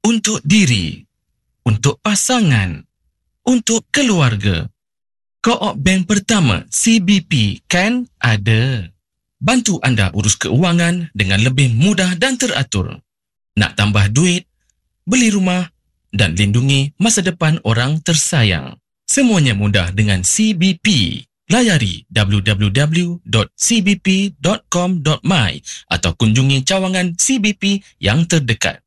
untuk diri, untuk pasangan, untuk keluarga. Co-op Bank Pertama CBP kan ada. Bantu anda urus keuangan dengan lebih mudah dan teratur. Nak tambah duit, beli rumah dan lindungi masa depan orang tersayang. Semuanya mudah dengan CBP. Layari www.cbp.com.my atau kunjungi cawangan CBP yang terdekat.